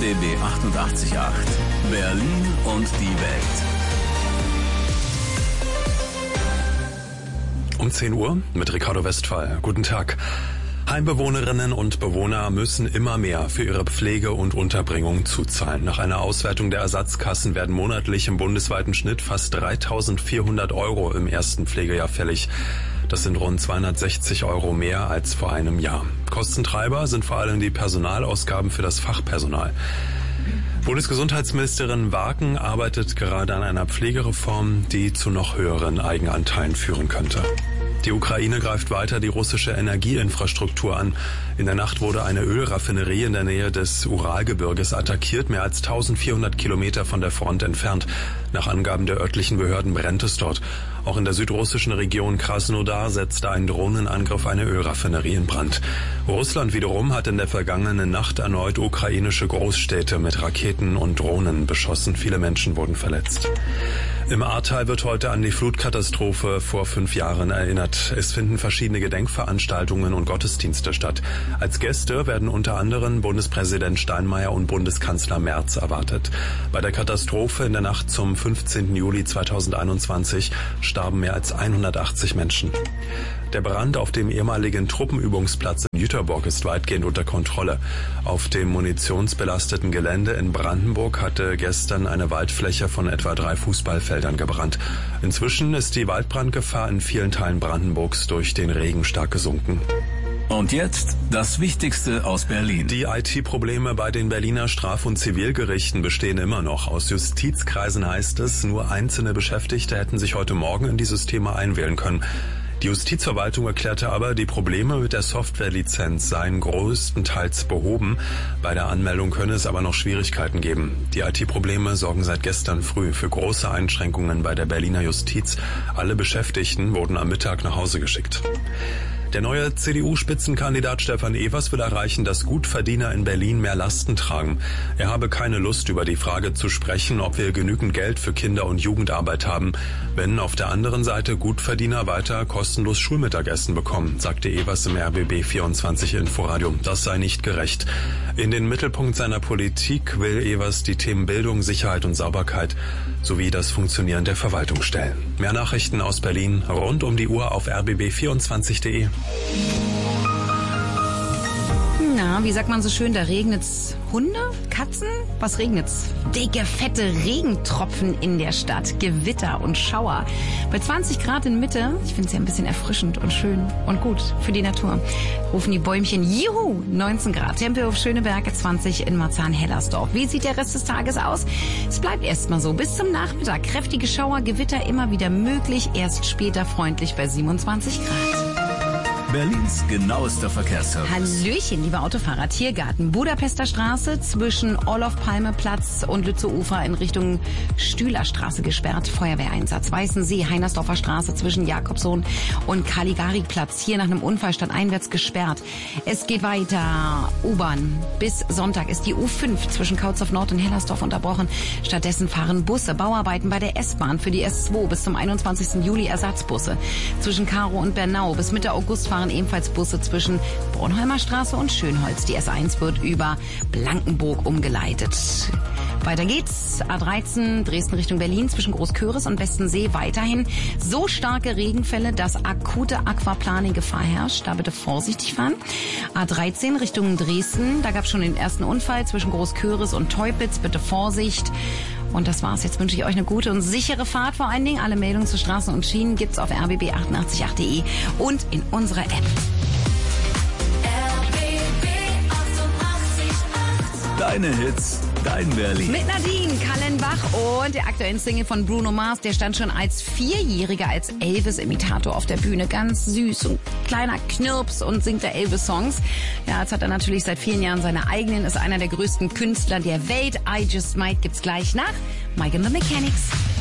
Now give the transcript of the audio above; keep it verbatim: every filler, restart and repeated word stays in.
B B achtundachtzig Komma acht. Berlin und die Welt. Um zehn Uhr mit Ricardo Westphal. Guten Tag. Heimbewohnerinnen und Bewohner müssen immer mehr für ihre Pflege und Unterbringung zuzahlen. Nach einer Auswertung der Ersatzkassen werden monatlich im bundesweiten Schnitt fast dreitausendvierhundert Euro im ersten Pflegejahr fällig. Das sind rund zweihundertsechzig Euro mehr als vor einem Jahr. Kostentreiber sind vor allem die Personalausgaben für das Fachpersonal. Bundesgesundheitsministerin Waken arbeitet gerade an einer Pflegereform, die zu noch höheren Eigenanteilen führen könnte. Die Ukraine greift weiter die russische Energieinfrastruktur an. In der Nacht wurde eine Ölraffinerie in der Nähe des Uralgebirges attackiert, mehr als eintausendvierhundert Kilometer von der Front entfernt. Nach Angaben der örtlichen Behörden brennt es dort. Auch in der südrussischen Region Krasnodar setzte ein Drohnenangriff eine Ölraffinerie in Brand. Russland wiederum hat in der vergangenen Nacht erneut ukrainische Großstädte mit Raketen und Drohnen beschossen. Viele Menschen wurden verletzt. Im Ahrtal wird heute an die Flutkatastrophe vor fünf Jahren erinnert. Es finden verschiedene Gedenkveranstaltungen und Gottesdienste statt. Als Gäste werden unter anderem Bundespräsident Steinmeier und Bundeskanzler Merz erwartet. Bei der Katastrophe in der Nacht zum fünfzehnten Juli zweitausendeinundzwanzig starben mehr als hundertachtzig Menschen. Der Brand auf dem ehemaligen Truppenübungsplatz in Jüterbock ist weitgehend unter Kontrolle. Auf dem munitionsbelasteten Gelände in Brandenburg hatte gestern eine Waldfläche von etwa drei Fußballfeldern gebrannt. Inzwischen ist die Waldbrandgefahr in vielen Teilen Brandenburgs durch den Regen stark gesunken. Und jetzt das Wichtigste aus Berlin. Die I T-Probleme bei den Berliner Straf- und Zivilgerichten bestehen immer noch. Aus Justizkreisen heißt es, nur einzelne Beschäftigte hätten sich heute Morgen in die Systeme einwählen können. Die Justizverwaltung erklärte aber, die Probleme mit der Softwarelizenz seien größtenteils behoben. Bei der Anmeldung könne es aber noch Schwierigkeiten geben. Die I T-Probleme sorgen seit gestern früh für große Einschränkungen bei der Berliner Justiz. Alle Beschäftigten wurden am Mittag nach Hause geschickt. Der neue C D U-Spitzenkandidat Stefan Evers will erreichen, dass Gutverdiener in Berlin mehr Lasten tragen. Er habe keine Lust, über die Frage zu sprechen, ob wir genügend Geld für Kinder- und Jugendarbeit haben, wenn auf der anderen Seite Gutverdiener weiter kostenlos Schulmittagessen bekommen, sagte Evers im R B B vierundzwanzig Inforadio. Das sei nicht gerecht. In den Mittelpunkt seiner Politik will Evers die Themen Bildung, Sicherheit und Sauberkeit sowie das Funktionieren der Verwaltung stellen. Mehr Nachrichten aus Berlin rund um die Uhr auf r b b vierundzwanzig punkt de. Na, wie sagt man so schön, da regnet's Hunde, Katzen? Was regnet's? Dicke, fette Regentropfen in der Stadt, Gewitter und Schauer. Bei zwanzig Grad in Mitte, ich finde es ja ein bisschen erfrischend und schön und gut für die Natur, rufen die Bäumchen, juhu, neunzehn Grad. Tempelhof Schöneberg, zwanzig in Marzahn-Hellersdorf. Wie sieht der Rest des Tages aus? Es bleibt erstmal so. Bis zum Nachmittag. Kräftige Schauer, Gewitter immer wieder möglich. Erst später freundlich bei siebenundzwanzig Grad. Berlins genauester Verkehrsservice. Hallöchen, liebe Autofahrer. Tiergarten, Budapester Straße zwischen Olof-Palme-Platz und Lützow-Ufer in Richtung Stühlerstraße gesperrt. Feuerwehreinsatz. Weißensee, Heinersdorfer Straße zwischen Jakobsohn und Caligari-Platz. Hier nach einem Unfall stadteinwärts gesperrt. Es geht weiter. U-Bahn. Bis Sonntag ist die U fünf zwischen Kautzow Nord und Hellersdorf unterbrochen. Stattdessen fahren Busse. Bauarbeiten bei der S-Bahn für die S zwei bis zum einundzwanzigsten Juli Ersatzbusse. Zwischen Karow und Bernau bis Mitte August fahren ebenfalls Busse zwischen Bornholmer Straße und Schönholz. Die S eins wird über Blankenburg umgeleitet. Weiter geht's. A dreizehn Dresden Richtung Berlin zwischen Großköris und Westensee weiterhin so starke Regenfälle, dass akute Aquaplaning-Gefahr herrscht. Da bitte vorsichtig fahren. A dreizehn Richtung Dresden, da gab es schon den ersten Unfall zwischen Großköris und Teupitz. Bitte Vorsicht. Und das war's. Jetzt wünsche ich euch eine gute und sichere Fahrt vor allen Dingen. Alle Meldungen zu Straßen und Schienen gibt's auf r b b achtundachtzig punkt acht punkt de und in unserer App. R B B achtundachtzig Komma acht. Deine Hits, dein Berlin. Mit Nadine Kallenbach und der aktuellen Single von Bruno Mars. Der stand schon als Vierjähriger als Elvis-Imitator auf der Bühne. Ganz süß und kleiner Knirps und singt der Elvis-Songs. Ja, jetzt hat er natürlich seit vielen Jahren seine eigenen, ist einer der größten Künstler der Welt. I Just Might gibt's gleich nach Mike and the Mechanics.